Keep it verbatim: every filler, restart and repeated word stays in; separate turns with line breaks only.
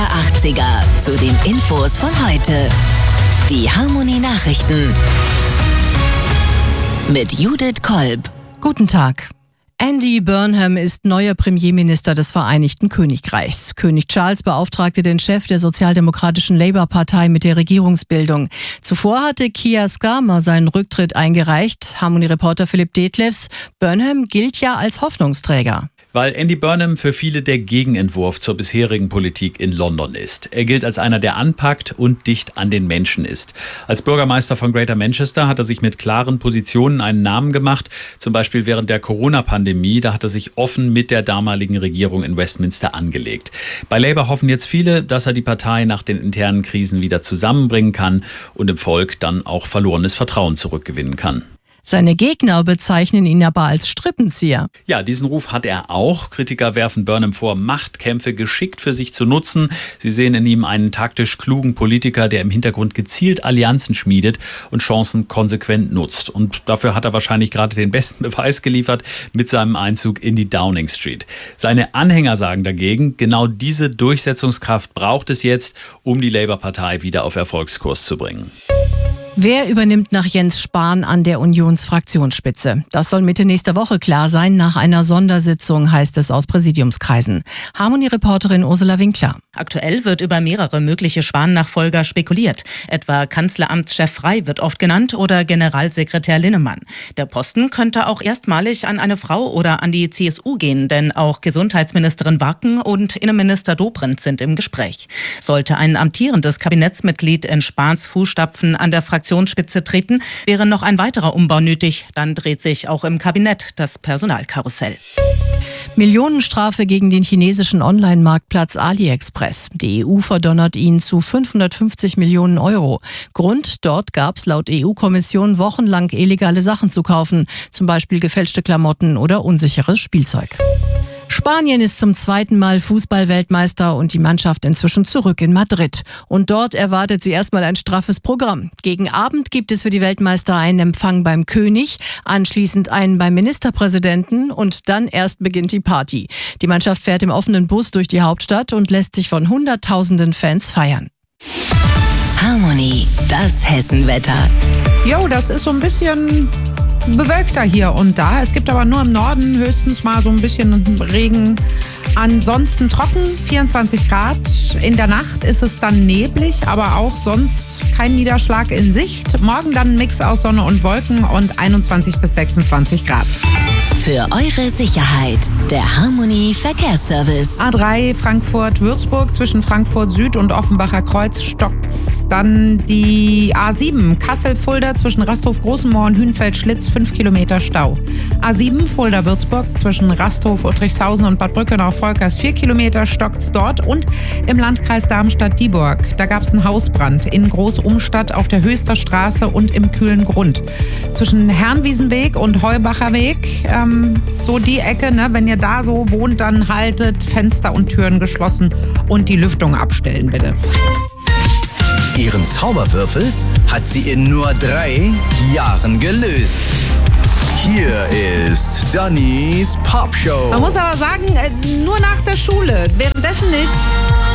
achtziger zu den Infos von heute. Die Harmony Nachrichten mit Judith Kolb.
Guten Tag. Andy Burnham ist neuer Premierminister des Vereinigten Königreichs. König Charles beauftragte den Chef der sozialdemokratischen Labour-Partei mit der Regierungsbildung. Zuvor hatte Keir Starmer seinen Rücktritt eingereicht. Harmony-Reporter Philipp Detlefs. Burnham gilt ja als Hoffnungsträger.
Weil Andy Burnham für viele der Gegenentwurf zur bisherigen Politik in London ist. Er gilt als einer, der anpackt und dicht an den Menschen ist. Als Bürgermeister von Greater Manchester hat er sich mit klaren Positionen einen Namen gemacht. Zum Beispiel während der Corona-Pandemie, da hat er sich offen mit der damaligen Regierung in Westminster angelegt. Bei Labour hoffen jetzt viele, dass er die Partei nach den internen Krisen wieder zusammenbringen kann und im Volk dann auch verlorenes Vertrauen zurückgewinnen kann.
Seine Gegner bezeichnen ihn aber als Strippenzieher.
Ja, diesen Ruf hat er auch. Kritiker werfen Burnham vor, Machtkämpfe geschickt für sich zu nutzen. Sie sehen in ihm einen taktisch klugen Politiker, der im Hintergrund gezielt Allianzen schmiedet und Chancen konsequent nutzt. Und dafür hat er wahrscheinlich gerade den besten Beweis geliefert mit seinem Einzug in die Downing Street. Seine Anhänger sagen dagegen, genau diese Durchsetzungskraft braucht es jetzt, um die Labour-Partei wieder auf Erfolgskurs zu bringen.
Wer übernimmt nach Jens Spahn an der Unionsfraktionsspitze? Das soll Mitte nächster Woche klar sein, nach einer Sondersitzung, heißt es aus Präsidiumskreisen. Harmony-Reporterin Ursula Winkler.
Aktuell wird über mehrere mögliche Spahn-Nachfolger spekuliert. Etwa Kanzleramtschef Frey wird oft genannt oder Generalsekretär Linnemann. Der Posten könnte auch erstmalig an eine Frau oder an die C S U gehen, denn auch Gesundheitsministerin Wacken und Innenminister Dobrindt sind im Gespräch. Sollte ein amtierendes Kabinettsmitglied in Spahns Fußstapfen an der Fraktionsspitze treten, wäre noch ein weiterer Umbau nötig. Dann dreht sich auch im Kabinett das Personalkarussell.
Millionenstrafe gegen den chinesischen Online-Marktplatz AliExpress. Die E U verdonnert ihn zu fünfhundertfünfzig Millionen Euro. Grund: Dort gab es laut E U-Kommission wochenlang illegale Sachen zu kaufen, zum Beispiel gefälschte Klamotten oder unsicheres Spielzeug. Spanien ist zum zweiten Mal Fußball-Weltmeister und die Mannschaft inzwischen zurück in Madrid. Und dort erwartet sie erstmal ein straffes Programm. Gegen Abend gibt es für die Weltmeister einen Empfang beim König, anschließend einen beim Ministerpräsidenten und dann erst beginnt die Party. Die Mannschaft fährt im offenen Bus durch die Hauptstadt und lässt sich von hunderttausenden Fans feiern.
Harmony, das Hessenwetter.
Jo, das ist so ein bisschen bewölkter hier und da. Es gibt aber nur im Norden höchstens mal so ein bisschen Regen. Ansonsten trocken, vierundzwanzig Grad. In der Nacht ist es dann neblig, aber auch sonst kein Niederschlag in Sicht. Morgen dann ein Mix aus Sonne und Wolken und einundzwanzig bis sechsundzwanzig Grad.
Für eure Sicherheit, der Harmony Verkehrsservice.
A drei Frankfurt-Würzburg zwischen Frankfurt Süd und Offenbacher Kreuz stockt's. Dann die A sieben Kassel-Fulda zwischen Rasthof-Großenmoor und Hünfeld-Schlitz, fünf Kilometer Stau. A sieben Fulda-Würzburg zwischen Rasthof, Uttrichshausen und Bad Brückenau-Volkers, vier Kilometer stockt's dort. Und im Landkreis Darmstadt-Dieburg, da gab's einen Hausbrand in Groß-Umstadt auf der Höchster Straße und im Kühlen Grund. Zwischen Herrenwiesenweg und Heubacher Weg, ähm, so die Ecke, ne, wenn ihr da so wohnt, dann haltet Fenster und Türen geschlossen und die Lüftung abstellen, bitte.
Ihren Zauberwürfel hat sie in nur drei Jahren gelöst. Hier ist Dannys Popshow.
Man muss aber sagen, nur nach der Schule, währenddessen nicht.